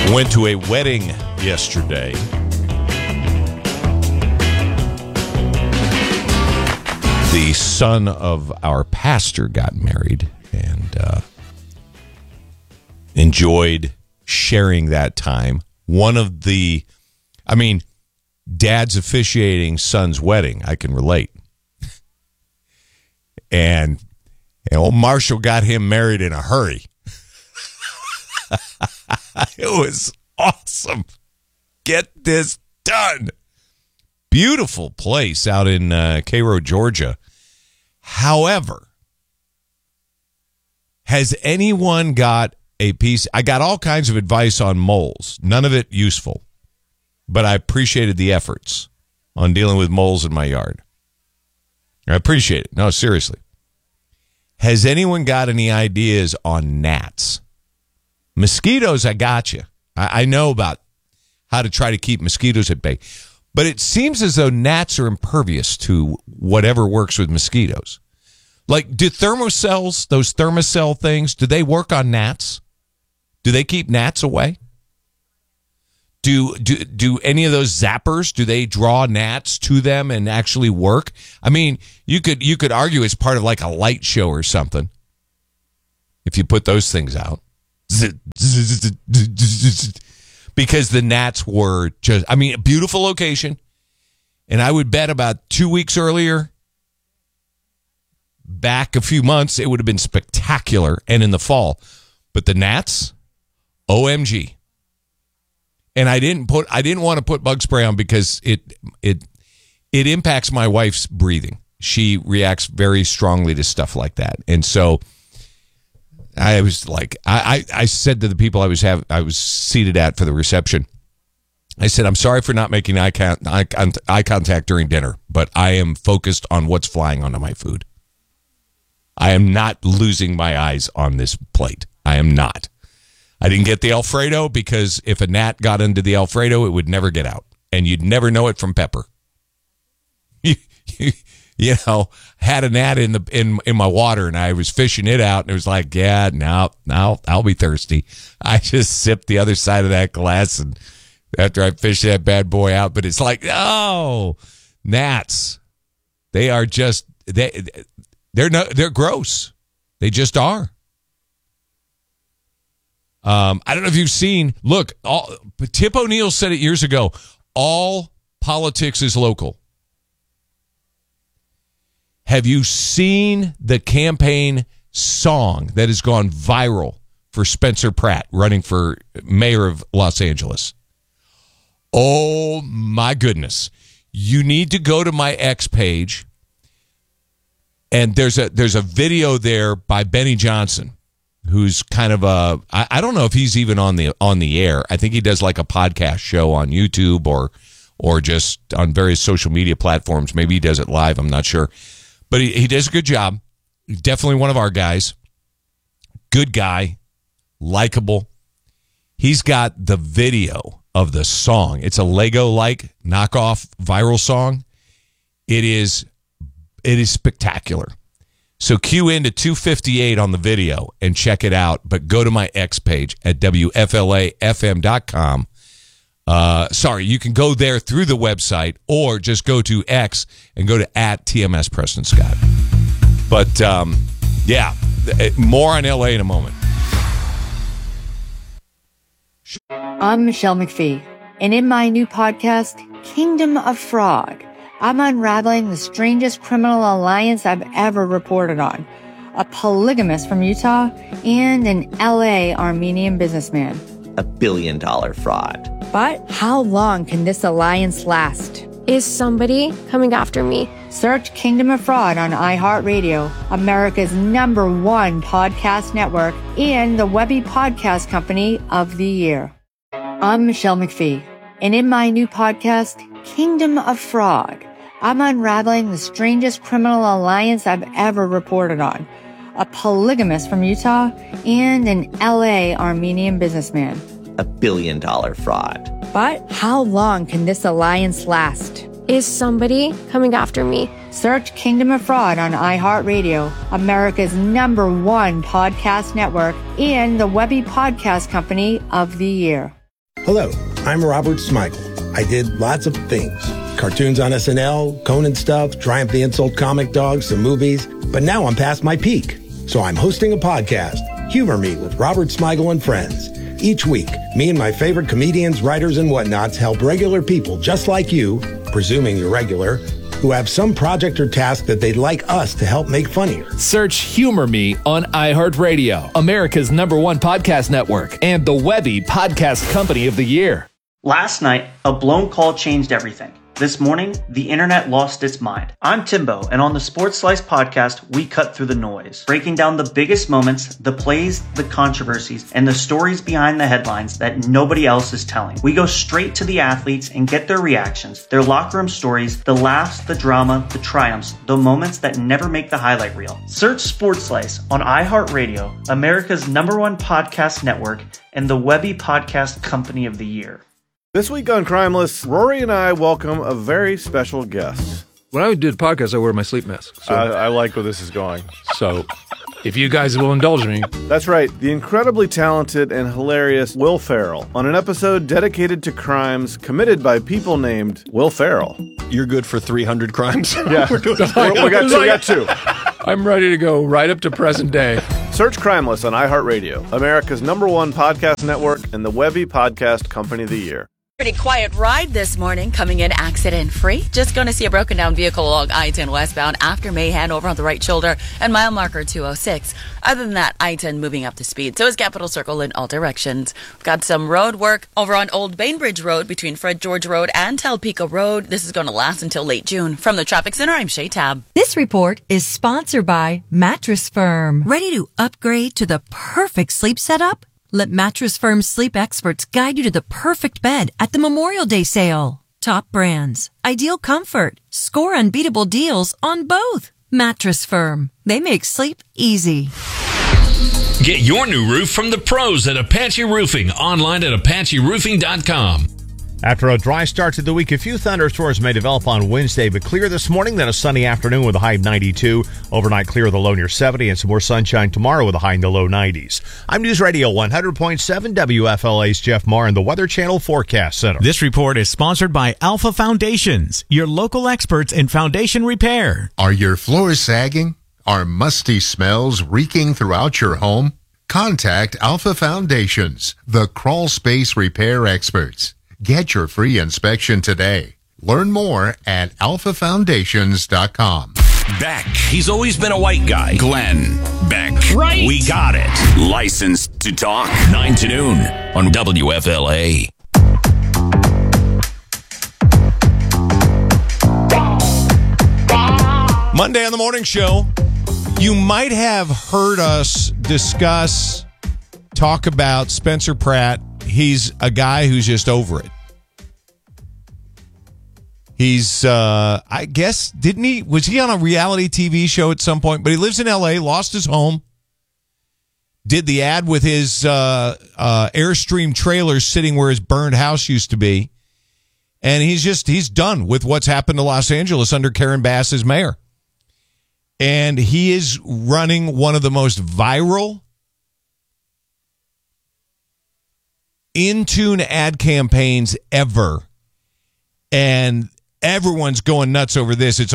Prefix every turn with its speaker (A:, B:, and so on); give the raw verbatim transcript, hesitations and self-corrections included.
A: Went to a wedding yesterday. The son of our pastor got married and uh, enjoyed sharing that time. One of the, I mean, dad's officiating son's wedding. I can relate. And, and old Marshall got him married in a hurry. It was awesome. Get this done. Beautiful place out in uh, Cairo, Georgia. However, has anyone got a piece? I got all kinds of advice on moles. None of it useful. But I appreciated the efforts on dealing with moles in my yard. I appreciate it. No, seriously. Has anyone got any ideas on gnats? Mosquitoes, I got you. I, I know about how to try to keep mosquitoes at bay. But it seems as though gnats are impervious to whatever works with mosquitoes. Like, do thermocells, those thermocell things, do they work on gnats? Do they keep gnats away? Do, do, do any of those zappers, do they draw gnats to them and actually work? I mean, you could you could argue it's part of like a light show or something if you put those things out. Because the gnats were just, I mean, a beautiful location. And I would bet about two weeks earlier, back a few months, it would have been spectacular and in the fall. But the gnats, O M G. And I didn't put, I didn't want to put bug spray on because it, it, it impacts my wife's breathing. She reacts very strongly to stuff like that. And so I was like, I, I, I said to the people I was have I was seated at for the reception, I said, I'm sorry for not making eye, con- eye, con- eye contact during dinner, but I am focused on what's flying onto my food. I am not losing my eyes on this plate. I am not. I didn't get the Alfredo because if a gnat got into the Alfredo, it would never get out. And you'd never know it from pepper. You know, had a gnat in the in in my water, and I was fishing it out, and it was like, yeah, no, no, I'll be thirsty. I just sipped the other side of that glass, and after I fished that bad boy out, but it's like, oh, gnats, they are just they they're no they're gross. They just are. Um, I don't know if you've seen. Look, all, Tip O'Neill said it years ago. All politics is local. Have you seen the campaign song that has gone viral for Spencer Pratt running for mayor of Los Angeles? Oh, my goodness. You need to go to my X page, and there's a there's a video there by Benny Johnson, who's kind of a, I, I don't know if he's even on the on the air. I think he does like a podcast show on YouTube or or just on various social media platforms. Maybe he does it live. I'm not sure. But he, he does a good job. He's definitely one of our guys. Good guy. Likable. He's got the video of the song. It's a Lego-like knockoff viral song. It is, it is spectacular. So cue into two fifty-eight on the video and check it out. But go to my X page at W F L A F M dot com. Uh, sorry, you can go there through the website or just go to X and go to at T M S Preston Scott. But, um, yeah, more on L A in a moment.
B: I'm Michelle McPhee, and in my new podcast, Kingdom of Fraud, I'm unraveling the strangest criminal alliance I've ever reported on. A polygamist from Utah and an L A Armenian businessman.
C: A billion dollar fraud.
B: But how long can this alliance last?
D: Is somebody coming after me?
B: Search Kingdom of Fraud on iHeartRadio, America's number one podcast network, and the Webby Podcast Company of the Year. I'm Michelle McPhee, and in my new podcast, Kingdom of Fraud, I'm unraveling the strangest criminal alliance I've ever reported on. A polygamist from Utah and an L A Armenian businessman.
C: A billion dollar fraud.
B: But how long can this alliance last?
D: Is somebody coming after me?
B: Search Kingdom of Fraud on iHeartRadio, America's number one podcast network, and the Webby Podcast Company of the Year.
E: Hello, I'm Robert Smigel. I did lots of things. Cartoons on S N L, Conan stuff, Triumph the Insult comic dogs, some movies. But now I'm past my peak. So I'm hosting a podcast, Humor Me with Robert Smigel and Friends. Each week, me and my favorite comedians, writers, and whatnots help regular people just like you, presuming you're regular, who have some project or task that they'd like us to help make funnier.
F: Search Humor Me on iHeartRadio, America's number one podcast network, and the Webby Podcast Company of the Year.
G: Last night, a blown call changed everything. This morning, the internet lost its mind. I'm Timbo, and on the Sports Slice podcast, we cut through the noise, breaking down the biggest moments, the plays, the controversies, and the stories behind the headlines that nobody else is telling. We go straight to the athletes and get their reactions, their locker room stories, the laughs, the drama, the triumphs, the moments that never make the highlight reel. Search Sports Slice on iHeartRadio, America's number one podcast network, and the Webby Podcast Company of the Year.
H: This week on Crimeless, Rory and I welcome a very special guest.
I: When I do the podcast, I wear my sleep mask. So,
H: I, I like where this is going.
I: So, if you guys will indulge me.
H: That's right, the incredibly talented and hilarious Will Ferrell on an episode dedicated to crimes committed by people named Will Ferrell.
J: You're good for three hundred crimes?
H: Yeah, we, we, got two, we got two.
I: I'm ready to go right up to present day.
H: Search Crimeless on iHeartRadio, America's number one podcast network, and the Webby Podcast Company of the Year.
K: Pretty quiet ride this morning, coming in accident-free. Just going to see a broken-down vehicle along I ten westbound after Mayhan over on the right shoulder and mile marker two oh six. Other than that, I ten moving up to speed. So is Capitol Circle in all directions. We've got some road work over on Old Bainbridge Road between Fred George Road and Talpico Road. This is going to last until late June. From the Traffic Center, I'm Shay Tab.
L: This report is sponsored by Mattress Firm. Ready to upgrade to the perfect sleep setup? Let Mattress Firm's sleep experts guide you to the perfect bed at the Memorial Day sale. Top brands, ideal comfort, score unbeatable deals on both. Mattress Firm. They make sleep easy.
M: Get your new roof from the pros at Apache Roofing. Online at apache roofing dot com.
N: After a dry start to the week, a few thunderstorms may develop on Wednesday, but clear this morning, then a sunny afternoon with a high of ninety-two. Overnight clear with a low near seventy, and some more sunshine tomorrow with a high in the low nineties. I'm News Radio one hundred point seven W F L A's Jeff Marr in the Weather Channel Forecast Center.
O: This report is sponsored by Alpha Foundations, your local experts in foundation repair.
P: Are your floors sagging? Are musty smells reeking throughout your home? Contact Alpha Foundations, the crawl space repair experts. Get your free inspection today. Learn more at alpha foundations dot com.
M: Beck. He's always been a white guy. Glenn Beck.
Q: Right.
M: We got it. Licensed to talk. nine to noon on W F L A.
A: Monday on the morning show, you might have heard us discuss, talk about Spencer Pratt. He's a guy who's just over it. He's, uh, I guess, didn't he? Was he on a reality T V show at some point? But he lives in L A, lost his home, did the ad with his uh, uh, Airstream trailer sitting where his burned house used to be. And he's just, he's done with what's happened to Los Angeles under Karen Bass as mayor. And he is running one of the most viral in-tune ad campaigns ever, and everyone's going nuts over this. It's